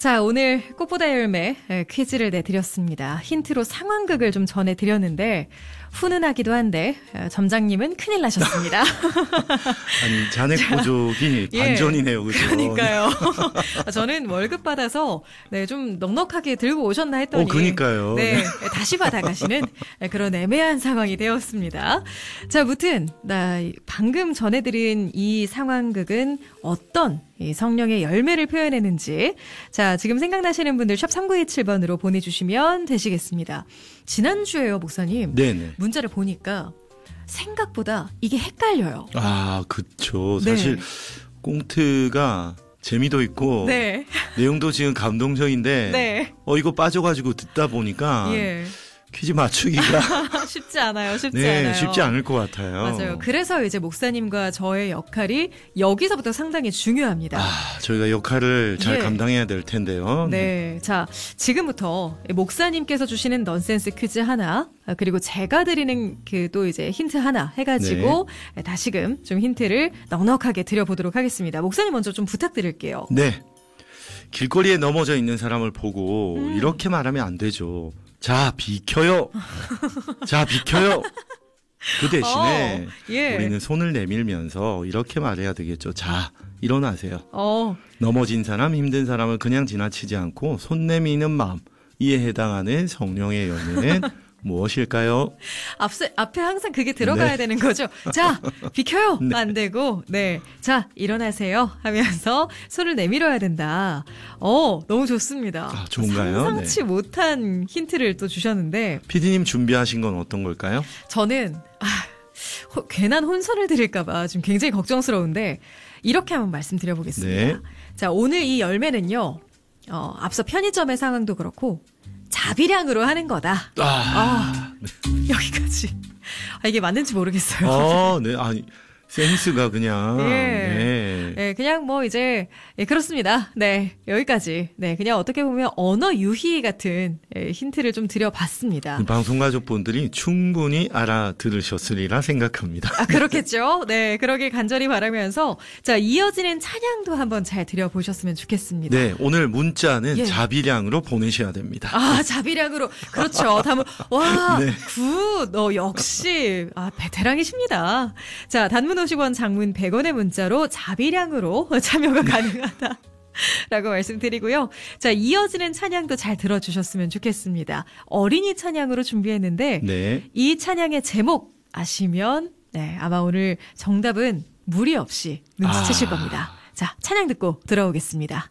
자, 오늘 꽃보다 열매 퀴즈를 내드렸습니다. 힌트로 상황극을 좀 전해드렸는데 훈훈하기도 한데 점장님은 큰일 나셨습니다. 아니, 잔액 부족이 반전이네요. 그죠? 그러니까요. 저는 월급 받아서 좀 넉넉하게 들고 오셨나 했더니 그러니까요. 네, 다시 받아가시는 그런 애매한 상황이 되었습니다. 자, 무튼 방금 전해드린 이 상황극은 어떤 이 성령의 열매를 표현했는지 자, 지금 생각나시는 분들 샵 3927번으로 보내주시면 되시겠습니다. 지난주에요, 목사님. 네네. 문자를 보니까 생각보다 이게 헷갈려요. 아, 그쵸. 사실 꽁트가 재미도 있고 네. 내용도 지금 감동적인데 네. 이거 빠져가지고 듣다 보니까 예. 퀴즈 맞추기가 쉽지 않아요. 쉽지 않을 것 같아요. 맞아요. 그래서 이제 목사님과 저의 역할이 여기서부터 상당히 중요합니다. 저희가 역할을 잘 감당해야 될 텐데요. 네. 자, 지금부터 목사님께서 주시는 넌센스 퀴즈 하나, 그리고 제가 드리는 또 이제 힌트 하나 해가지고 다시금 좀 힌트를 넉넉하게 드려보도록 하겠습니다. 목사님 먼저 좀 부탁드릴게요. 네. 길거리에 넘어져 있는 사람을 보고 이렇게 말하면 안 되죠. 자, 비켜요. 자, 비켜요. 그 대신에 우리는 손을 내밀면서 이렇게 말해야 되겠죠. 자, 일어나세요. 넘어진 사람, 힘든 사람을 그냥 지나치지 않고 손 내미는 마음, 이에 해당하는 성령의 열매는 무엇일까요? 앞에 항상 그게 들어가야 되는 거죠. 자, 비켜요. 안 되고, 자, 일어나세요. 하면서 손을 내밀어야 된다. 너무 좋습니다. 좋은가요? 상상치 못한 힌트를 또 주셨는데. PD님 준비하신 건 어떤 걸까요? 저는, 괜한 혼선을 드릴까봐 좀 굉장히 걱정스러운데, 이렇게 한번 말씀드려보겠습니다. 자, 오늘 이 열매는요, 앞서 편의점의 상황도 그렇고, 자비량으로 하는 거다. 여기까지. 이게 맞는지 모르겠어요. 네. 아니, 센스가 그냥. 그냥 뭐 이제, 그렇습니다. 네. 여기까지. 네. 그냥 어떻게 보면 언어 유희 같은 힌트를 좀 드려봤습니다. 방송 가족분들이 충분히 알아들으셨으리라 생각합니다. 그렇겠죠. 네. 그러길 간절히 바라면서. 자, 이어지는 찬양도 한번 잘 드려보셨으면 좋겠습니다. 네. 오늘 문자는 자비량으로 보내셔야 됩니다. 자비량으로. 그렇죠. 와, 굿. 역시, 베테랑이십니다. 자, 단문 50원, 장문 100원의 문자로 자비량으로 참여가 가능하다. 라고 말씀드리고요. 자, 이어지는 찬양도 잘 들어주셨으면 좋겠습니다. 어린이 찬양으로 준비했는데 이 찬양의 제목 아시면 아마 오늘 정답은 무리 없이 눈치채실 겁니다. 자, 찬양 듣고 들어오겠습니다.